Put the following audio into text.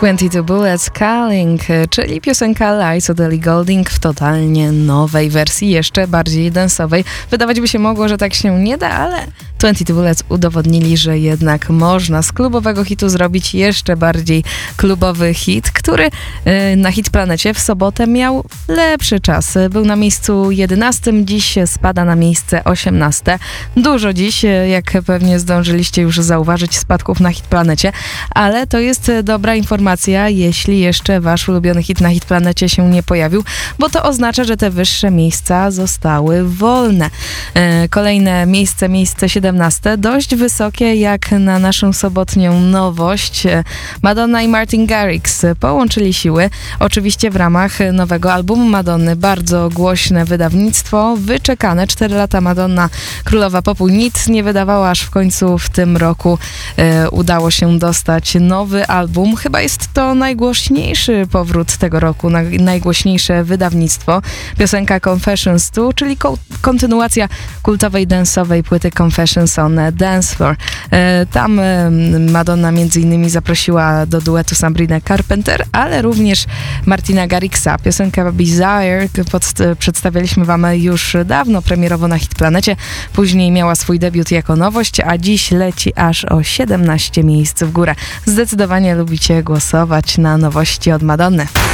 22 Bullets Calling, czyli piosenka Lies od Ellie Goulding w totalnie nowej wersji, jeszcze bardziej dance'owej. Wydawać by się mogło, że tak się nie da, ale 22 Bullets udowodnili, że jednak można z klubowego hitu zrobić jeszcze bardziej klubowy hit, który na Hitplanecie w sobotę miał lepszy czas. Był na miejscu 11, dziś spada na miejsce 18. Dużo dziś, jak pewnie zdążyliście już zauważyć, spadków na Hitplanecie, ale to jest dobra informacja, jeśli jeszcze wasz ulubiony hit na Hitplanecie się nie pojawił, bo to oznacza, że te wyższe miejsca zostały wolne. Kolejne miejsce 17, dość wysokie jak na naszą sobotnią nowość. Madonna i Martin Garrix połączyli siły, oczywiście w ramach nowego albumu Madonny. Bardzo głośne wydawnictwo, wyczekane 4 lata Madonna, królowa popu, nic nie wydawała, aż w końcu w tym roku udało się dostać nowy album. Chyba jest to najgłośniejszy powrót tego roku, najgłośniejsze wydawnictwo. Piosenka Confessions 2, czyli kontynuacja kultowej dance'owej płyty Confessions on Dance Floor. Tam Madonna między innymi zaprosiła do duetu Sabrinę Carpenter, ale również Martina Garrixa. Piosenka Bizarre przedstawialiśmy wam już dawno premierowo na Hitplanecie. Później miała swój debiut jako nowość, a dziś leci aż o 17 miejsc w górę. Zdecydowanie lubicie głosować na nowości od Madonny.